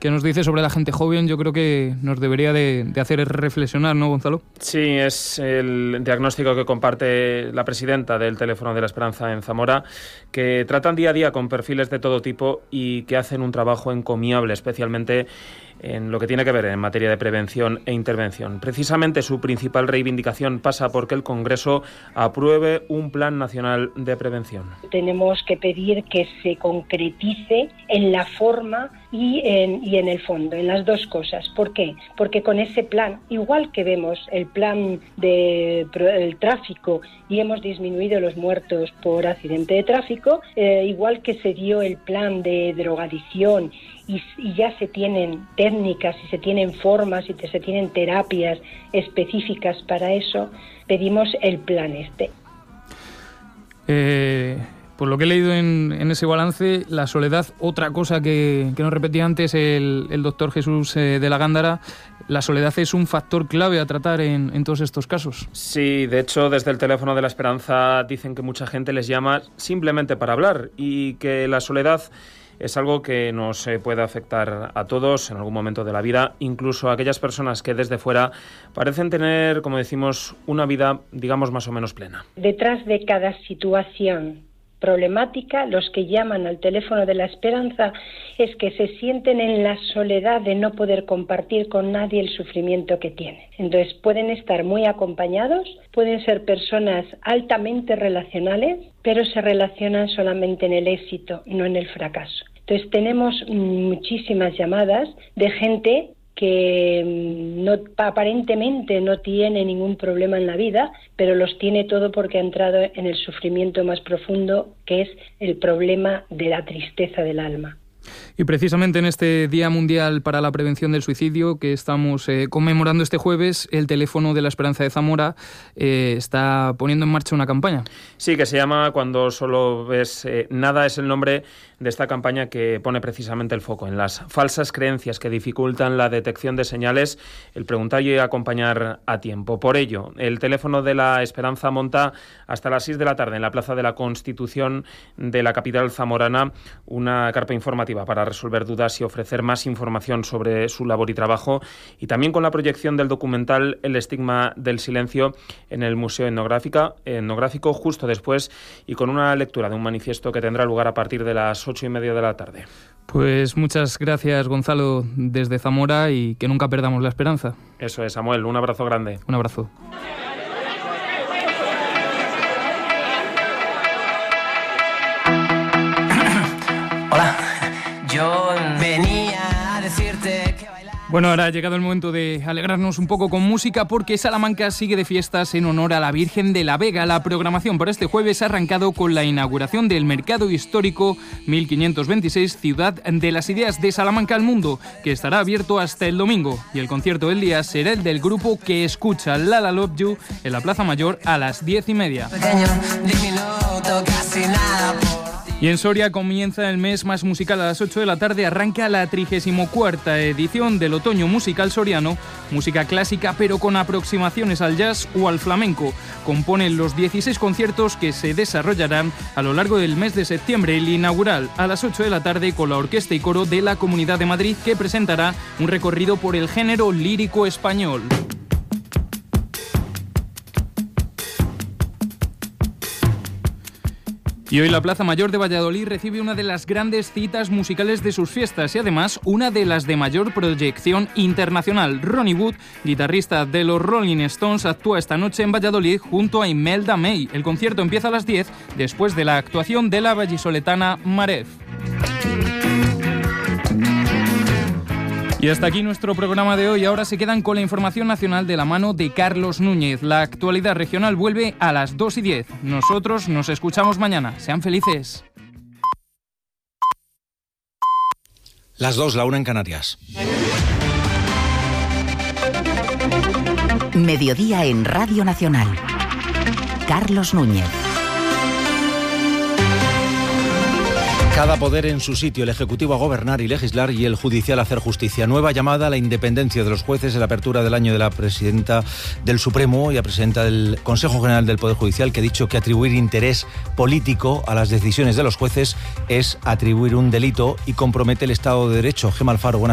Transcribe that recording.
que nos dice sobre la gente joven, yo creo que nos debería de hacer reflexionar, ¿no, Gonzalo? Sí, es el diagnóstico que comparte la presidenta del Teléfono de la Esperanza en Zamora, que tratan día a día con perfiles de todo tipo y que hacen un trabajo encomiable, especialmente en lo que tiene que ver en materia de prevención e intervención. Precisamente su principal reivindicación pasa por que el Congreso apruebe un plan nacional de prevención. Tenemos que pedir que se concretice en la forma y en el fondo, en las dos cosas. ¿Por qué? Porque con ese plan, igual que vemos el plan del tráfico y hemos disminuido los muertos por accidente de tráfico, igual que se dio el plan de drogadicción y ya se tienen técnicas y se tienen formas y se tienen terapias específicas para eso, pedimos el plan este. Por lo que he leído en ese balance, la soledad, otra cosa que nos repetía antes el doctor Jesús de la Gándara, la soledad es un factor clave a tratar en todos estos casos. Sí, de hecho, desde el Teléfono de la Esperanza dicen que mucha gente les llama simplemente para hablar y que la soledad es algo que nos puede afectar a todos en algún momento de la vida, incluso a aquellas personas que desde fuera parecen tener, como decimos, una vida, digamos, más o menos plena. Detrás de cada situación problemática, los que llaman al Teléfono de la Esperanza es que se sienten en la soledad de no poder compartir con nadie el sufrimiento que tienen. Entonces pueden estar muy acompañados, pueden ser personas altamente relacionales, pero se relacionan solamente en el éxito, no en el fracaso. Entonces tenemos muchísimas llamadas de gente que aparentemente no tiene ningún problema en la vida, pero los tiene todo porque ha entrado en el sufrimiento más profundo, que es el problema de la tristeza del alma. Y precisamente en este Día Mundial para la Prevención del Suicidio, que estamos conmemorando este jueves, el Teléfono de la Esperanza de Zamora está poniendo en marcha una campaña. Sí, que se llama Cuando solo ves nada, es el nombre de esta campaña que pone precisamente el foco en las falsas creencias que dificultan la detección de señales, el preguntar y acompañar a tiempo. Por ello, el Teléfono de la Esperanza monta hasta las 6 de la tarde en la Plaza de la Constitución de la capital zamorana una carpa informativa para resolver dudas y ofrecer más información sobre su labor y trabajo, y también con la proyección del documental El estigma del silencio en el Museo Etnográfico justo después, y con una lectura de un manifiesto que tendrá lugar a partir de las 8:30 de la tarde. Pues muchas gracias, Gonzalo, desde Zamora, y que nunca perdamos la esperanza. Eso es, Samuel, un abrazo grande. Un abrazo. Hola, yo venía a decirte que bailar... Bueno, ahora ha llegado el momento de alegrarnos un poco con música, porque Salamanca sigue de fiestas en honor a la Virgen de la Vega. La programación para este jueves ha arrancado con la inauguración del Mercado Histórico 1526, Ciudad de las Ideas de Salamanca al Mundo, que estará abierto hasta el domingo. Y el concierto del día será el del grupo Que Escucha, Lala Love You, en la Plaza Mayor a las 10:30. Pequeño, diminuto, casi nada por... Y en Soria comienza el mes más musical. A las 8 de la tarde arranca la 34ª edición del Otoño Musical Soriano, música clásica pero con aproximaciones al jazz o al flamenco. Componen los 16 conciertos que se desarrollarán a lo largo del mes de septiembre. El inaugural a las 8 de la tarde con la Orquesta y Coro de la Comunidad de Madrid, que presentará un recorrido por el género lírico español. Y hoy la Plaza Mayor de Valladolid recibe una de las grandes citas musicales de sus fiestas y además una de las de mayor proyección internacional. Ronnie Wood, guitarrista de los Rolling Stones, actúa esta noche en Valladolid junto a Imelda May. El concierto empieza a las 10 después de la actuación de la vallisoletana Maref. Y hasta aquí nuestro programa de hoy. Ahora se quedan con la información nacional de la mano de Carlos Núñez. La actualidad regional vuelve a las 2:10. Nosotros nos escuchamos mañana. Sean felices. Las 2, la 1 en Canarias. Mediodía en Radio Nacional. Carlos Núñez. Cada poder en su sitio, el Ejecutivo a gobernar y legislar y el Judicial a hacer justicia. Nueva llamada a la independencia de los jueces en la apertura del año de la presidenta del Supremo y la presidenta del Consejo General del Poder Judicial, que ha dicho que atribuir interés político a las decisiones de los jueces es atribuir un delito y compromete el Estado de Derecho. Gemma Alfaro, buenas